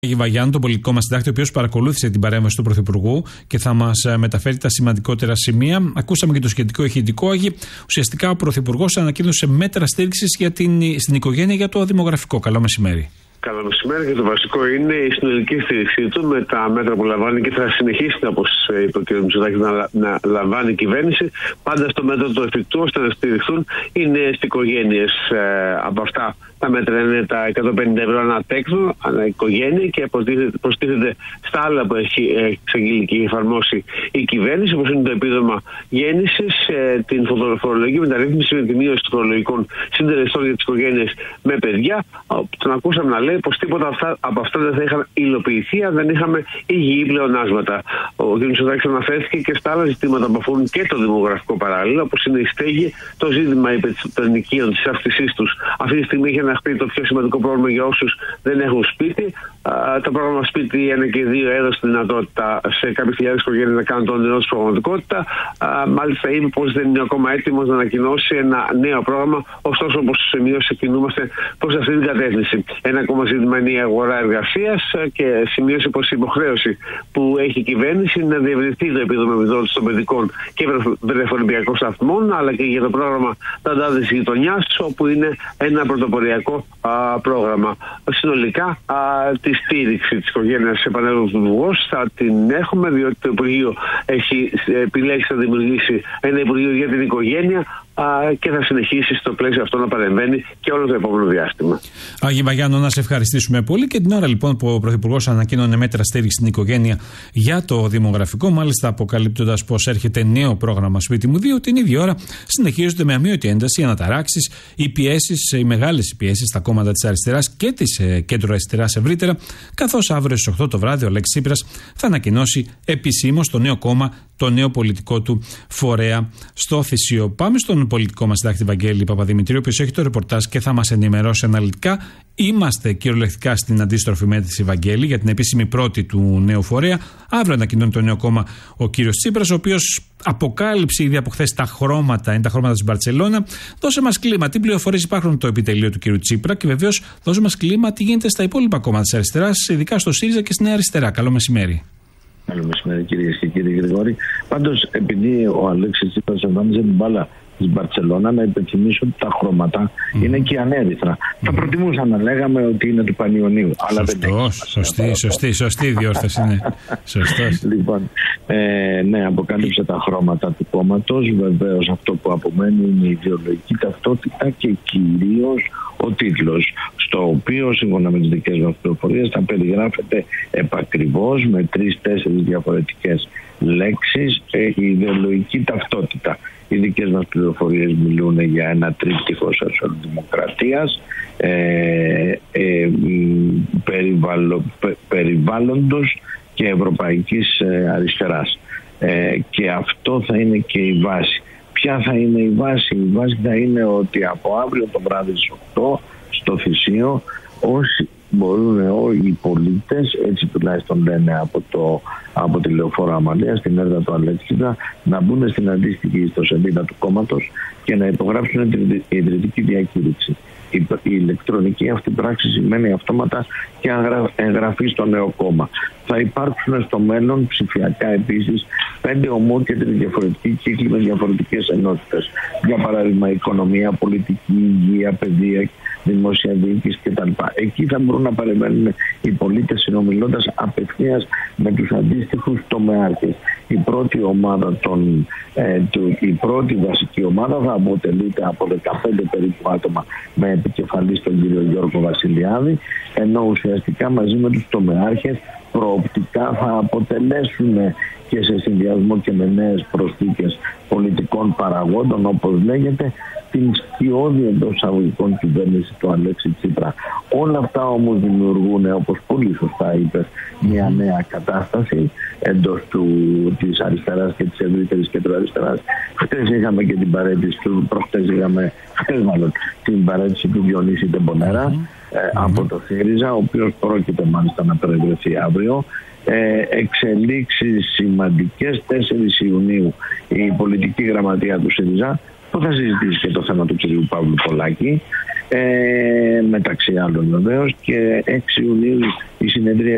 Βαγιάννου, τον πολιτικό μας συντάκτη, ο οποίος παρακολούθησε την παρέμβαση του Πρωθυπουργού και θα μας μεταφέρει τα σημαντικότερα σημεία. Ακούσαμε και το σχετικό ηχητικό. Ουσιαστικά ο Πρωθυπουργός ανακοίνωσε μέτρα στήριξης στην οικογένεια για το δημογραφικό. Καλό μεσημέρι. Καλό μεσημέρι, και το βασικό είναι η συνολική στήριξή του με τα μέτρα που λαμβάνει και θα συνεχίσει, όπως είπε ο κ. Μητσοτάκης, να λαμβάνει η κυβέρνηση, πάντα στο μέτρο του εφικτού, ώστε να στηριχθούν οι νέες οικογένειες. Από αυτά τα μέτρα είναι τα 150 ευρώ ανά τέκνο, ανά οικογένεια, και προστίθεται στα άλλα που έχει εξαγγείλει και εφαρμόσει η κυβέρνηση, όπως είναι το επίδομα γέννησης, την φορολογική μεταρρύθμιση με τη μείωση των φορολογικών συντελεστών για τις οικογένειες με παιδιά. Τον ακούσαμε να λέει πως τίποτα από αυτά δεν θα είχαν υλοποιηθεί αν δεν είχαμε υγιή πλεονάσματα. Ο κ. Μητσοτάκης αναφέρθηκε και στα άλλα ζητήματα που αφορούν και το δημογραφικό παράλληλο, όπως είναι η στέγη, το ζήτημα των ενοικίων, της αύξησής τους. Αυτή τη στιγμή έχει αναχθεί το πιο σημαντικό πρόβλημα για όσους δεν έχουν σπίτι. Το πρόγραμμα Σπίτι 1 και 2 έδωσε τη δυνατότητα σε κάποιες χιλιάδες οικογένειες να κάνουν το όνειρό τους πραγματικότητα. Μάλιστα είπε πως δεν είναι ακόμα έτοιμος να ανακοινώσει ένα νέο πρόγραμμα, ωστόσο, όπως σημείωσε, κινούμαστε προς αυτή την κατεύθυνση. Ένα ακόμα ζήτημα είναι η αγορά εργασίας και σημείωσε πως η υποχρέωση που έχει η κυβέρνηση είναι να διευρυνθεί το επίδομα επιδότησης των παιδικών και βρεφονιπιακών σταθμών, αλλά και για το πρόγραμμα Ταντάδες Γειτονιάς, όπου είναι ένα πρωτοποριακό πρόγραμμα. Συνολικά, τη στήριξη της οικογένειας, επανέλαβε ο Υπουργός, θα την έχουμε, διότι το Υπουργείο έχει επιλέξει να δημιουργήσει ένα Υπουργείο για την οικογένεια και θα συνεχίσει στο πλαίσιο αυτό να παρεμβαίνει και όλο το επόμενο διάστημα. Άγιε Βαγιάννου, να σε ευχαριστήσουμε πολύ. Και την ώρα λοιπόν που ο Πρωθυπουργός ανακοίνωνε μέτρα στήριξη στην οικογένεια για το δημογραφικό, μάλιστα αποκαλύπτοντας πως έρχεται νέο πρόγραμμα Σπίτι μου 2, την ίδια ώρα συνεχίζονται με αμείωτη ένταση οι αναταράξεις, οι πιέσεις, οι μεγάλες πιέσεις στα κόμματα της αριστεράς και της κέντρο-αριστεράς ευρύτερα, καθώς αύριο στις 8 το βράδυ ο Αλέξης Τσίπρας θα ανακοινώσει επισήμως το νέο κόμμα, το νέο πολιτικό του φορέα στο Θησίο. Πάμε στον πολιτικό μας συντάκτη Βαγγέλη Παπαδημητρίου, ο οποίος έχει το ρεπορτάζ και θα μας ενημερώσει αναλυτικά. Είμαστε κυριολεκτικά στην αντίστροφη μέτρηση, Βαγγέλη, για την επίσημη πρώτη του νέου φορέα. Αύριο ανακοινώνει το νέο κόμμα ο κύριος Τσίπρας, ο οποίος αποκάλυψε ήδη από χθες τα χρώματα, είναι τα χρώματα της Μπαρτσελώνα. Δώσε μας κλίμα, τι πληροφορίες υπάρχουν στο επιτελείο του κύριου Τσίπρα, και βεβαίως δώσε μας κλίμα τι γίνεται στα υπόλοιπα κόμματα της αριστεράς, ειδικά στο ΣΥΡΙΖΑ και στη Νέα Αριστερά. Καλό μεσημέρι. Καλό μεσημέρι, κυρίες και κύριοι Γρηγόρη. Πάντως, επειδή ο Αλέξης Τσίπρας εμφάνιζε την μπάλα της Μπαρτσελώνα, να υπενθυμίσω ότι τα χρώματα είναι και ανέριθρα. Θα προτιμούσα να λέγαμε ότι είναι του Πανιωνίου. Αλλά Σωστή διόρθωση, ναι. Σωστός. Λοιπόν, ναι, αποκάλυψε τα χρώματα του κόμματος. Βεβαίως, αυτό που απομένει είναι η ιδεολογική ταυτότητα και κυρίως ο τίτλος, στο οποίο, σύμφωνα με τις δικές μας πληροφορίες, θα περιγράφεται επακριβώς με 3-4 διαφορετικές λέξεις η ιδεολογική ταυτότητα. Οι δικές μας πληροφορίες μιλούν για ένα τρίπτυχο σοσιαλδημοκρατίας, περιβάλλοντος και ευρωπαϊκής αριστεράς. Και αυτό θα είναι και η βάση. Ποια θα είναι η βάση? Η βάση θα είναι ότι από αύριο το βράδυ στις 8 στο Θησίο, όσοι μπορούν, οι πολίτες, έτσι τουλάχιστον λένε από τη Λεωφόρο Αμαλία, στην έδρα του Αλέξιδα, να μπουν στην αντίστοιχη ιστοσελίδα του κόμματος και να υπογράψουν την ιδρυτική διακήρυξη. Η ηλεκτρονική αυτή πράξη σημαίνει αυτόματα και εγγραφή στο νέο κόμμα. Θα υπάρξουν στο μέλλον ψηφιακά επίσης 5 ομόκεντροι διαφορετικοί κύκλοι με διαφορετικές ενότητες. Για παράδειγμα, οικονομία, πολιτική, υγεία, παιδεία, δημόσια διοίκηση κτλ. Εκεί θα μπορούν να παρεμβαίνουν οι πολίτες συνομιλώντας απευθείας με τους αντίστοιχους τομεάρχες. Η πρώτη βασική ομάδα θα αποτελείται από 15 περίπου άτομα με επικεφαλής τον κύριο Γιώργο Βασιλιάδη, ενώ ουσιαστικά μαζί με τους τομεάρχες προοπτικά θα αποτελέσουν και σε συνδυασμό και με νέες προσθήκες πολιτικών παραγόντων, όπως λέγεται, την σκιώδη εντός εισαγωγικών κυβέρνηση του Αλέξη Τσίπρα. Όλα αυτά όμως δημιουργούν, όπως πολύ σωστά είπες, μια νέα κατάσταση εντός της αριστεράς και της ευρύτερης κεντροαριστεράς. Χθες είχαμε και την παρέτηση του, την παρέτηση του Διονύση Τεμπονέρα από το ΣΥΡΙΖΑ, ο οποίος πρόκειται μάλιστα να προεδρευτεί αύριο. Εξελίξεις σημαντικές. 4 Ιουνίου η πολιτική γραμματεία του ΣΥΡΙΖΑ, που θα συζητήσει και το θέμα του κυρίου Παύλου Πολάκη, μεταξύ άλλων βεβαίως, και 6 Ιουνίου η συνεδρία